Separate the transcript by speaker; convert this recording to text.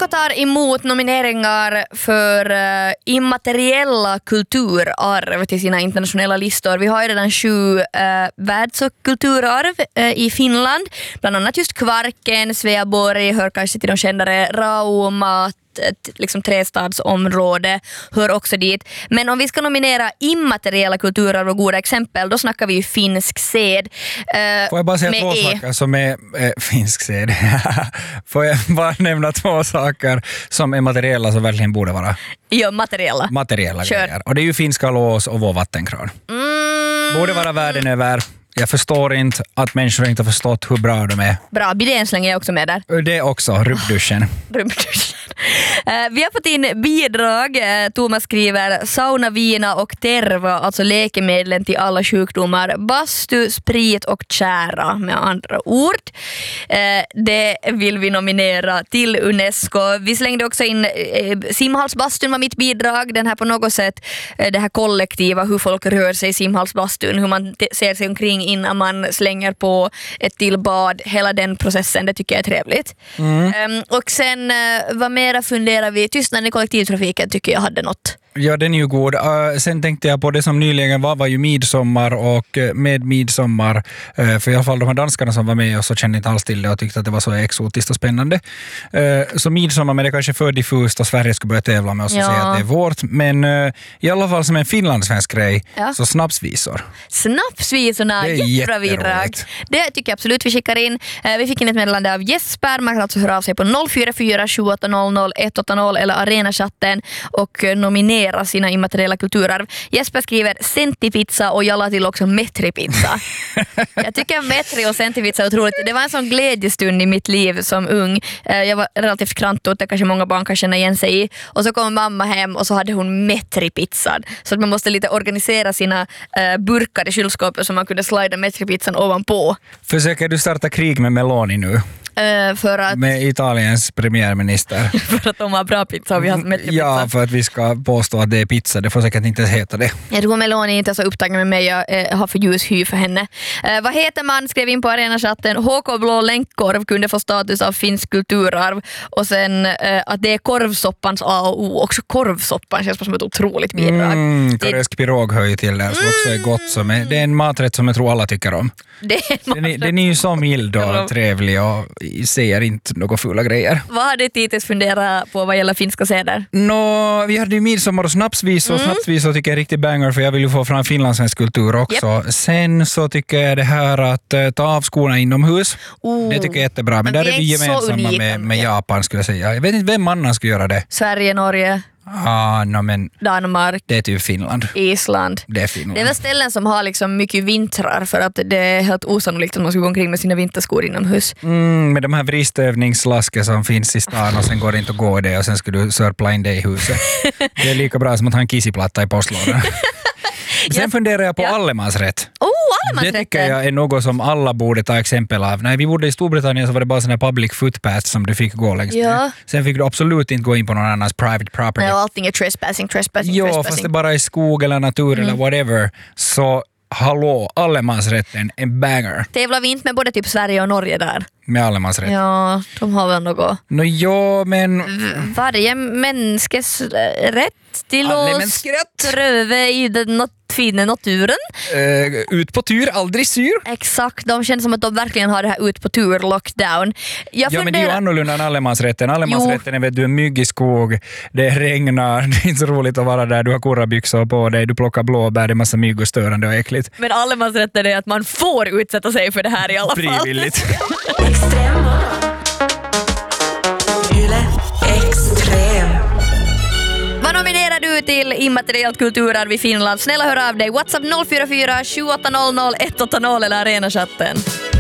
Speaker 1: Unesco tar emot nomineringar för immateriella kulturarv till sina internationella listor. Vi har ju redan 7 världskulturarv i Finland. Bland annat just Kvarken, Sveaborg, hör kanske till de kändare, Rauma, ett liksom trästadsområde hör också dit. Men om vi ska nominera immateriella kulturarv och goda exempel, då snackar vi ju finsk sed.
Speaker 2: Får jag bara säga 2 saker som är finsk sed? Får jag bara nämna 2 saker som är materiella som verkligen borde vara?
Speaker 1: Ja, materiella
Speaker 2: grejer. Och det är ju finska lås och vår vattenkran. Borde vara världen över. Jag förstår inte att människor inte har förstått hur bra de är.
Speaker 1: Bra, bidén slänger jag också med där.
Speaker 2: Det också, rubbduschen.
Speaker 1: Vi har fått in bidrag. Thomas skriver sauna, vina och terva, alltså läkemedlen till alla sjukdomar. Bastu, sprit och kära med andra ord. Det vill vi nominera till Unesco. Vi slängde också in simhalsbastun var mitt bidrag. Den här på något sätt, det här kollektiva, hur folk rör sig i simhalsbastun, hur man ser sig omkring innan man slänger på ett till bad. Hela den processen, det tycker jag är trevligt. Och sen vad mera funderar vi? Tystnaden i kollektivtrafiken tycker jag hade något.
Speaker 2: Ja, den är ju god. Sen tänkte jag på det som nyligen var ju midsommar, och med midsommar, för i alla fall de här danskarna som var med och så kände inte alls till det och tyckte att det var så exotiskt och spännande. Så midsommar, men det kanske är för diffust och Sverige ska börja tävla med oss och säga att det är vårt. Men i alla fall som en finlandssvensk grej, så snapsvisor.
Speaker 1: Snapsvisorna, jättebra bidrag. Det tycker jag absolut vi skickar in. Vi fick in ett meddelande av Jesper. Man kan alltså höra av sig på 044 780 180 eller arenachatten och nominera sina immateriella kulturarv. Jesper skriver centipizza och jag la till också metripizza. Jag tycker metri och centipizza är otroligt. Det var en sån glädjestund i mitt liv som ung. Jag var relativt krantot, det kanske många barn kan känna igen sig i. Och så kom mamma hem och så hade hon metripizzan. Så att man måste lite organisera sina burkar i kylskåpet så man kunde slida metripizzan ovanpå.
Speaker 2: Försöker du starta krig med Meloni nu?
Speaker 1: För att,
Speaker 2: med Italiens premiärminister.
Speaker 1: För att de har bra pizza och vi har metripizza.
Speaker 2: Ja, för att vi ska påstå att det är pizza. Det får säkert inte heta det.
Speaker 1: Jag tror Meloni inte är så upptagen med mig. Jag har för ljus hy för henne. Vad heter man? Skrev in på arenachatten. HK Blå länkkorv kunde få status av finsk kulturarv. Och sen att det är korvsoppans A och O. Också korvsoppan känns som ett otroligt bidrag.
Speaker 2: Korösk pirog hör ju till där som också är gott. Det är en maträtt som jag tror alla tycker om. Den är ju så mild och trevlig och säger inte några fula grejer.
Speaker 1: Vad har du hittills funderat på vad gäller finska seder?
Speaker 2: Vi hade ju midsommar och snapsvisor. Snapsvisor tycker jag är riktigt banger, för jag vill ju få fram finlandssvensk kultur också. Sen så tycker jag det här att ta av skorna inomhus. Det tycker jag är jättebra. Men där är vi gemensamma med Japan, skulle jag säga. Jag vet inte vem annan skulle göra det.
Speaker 1: Sverige, Norge.
Speaker 2: Men
Speaker 1: Danmark.
Speaker 2: Det är typ Finland.
Speaker 1: Island.
Speaker 2: Det är Finland.
Speaker 1: Det är väl ställen som har liksom mycket vintrar, för att det är helt osannolikt att man ska gå omkring med sina vinterskor inomhus.
Speaker 2: Med de här vristövningslasker som finns i stan och sen går det inte att gå det och sen ska du sörpla in det i huset. Det är lika bra som att ha en kissiplatta i postlådan. Sen funderar jag på allemansrätt. Det tycker jag är något som alla borde ta exempel av. När vi bodde i Storbritannien så var det bara sån här public footpath som du fick gå längs med. Sen fick du absolut inte gå in på någon annans private property.
Speaker 1: Ja, allting är trespassing.
Speaker 2: Ja, fast det bara är skog eller natur eller whatever. Så hallå, allemansrätten en banger.
Speaker 1: Tävlar vi inte med både typ Sverige och Norge där?
Speaker 2: Med allemansrätt.
Speaker 1: Ja, de har väl något.
Speaker 2: Men
Speaker 1: varje mänskes rätt till att ströva i den fina naturen.
Speaker 2: Ut på tur, aldrig syr.
Speaker 1: Exakt, de känns som att de verkligen har det här ut på tur lockdown.
Speaker 2: Men det är ju annorlunda än allemansrätten. Allemansrätten är du är mygg i skog, det regnar, det är inte så roligt att vara där, du har korrabyxor på dig, du plockar blåbär, det är massa mygg och störande och äckligt.
Speaker 1: Men allemansrätten är att man får utsätta sig för det här i alla fall.
Speaker 2: Frivilligt.
Speaker 1: Vad nominerar du till immateriellt kulturarv i Finland? Snälla hör av dig. WhatsApp 044 780 180 eller arenachatten.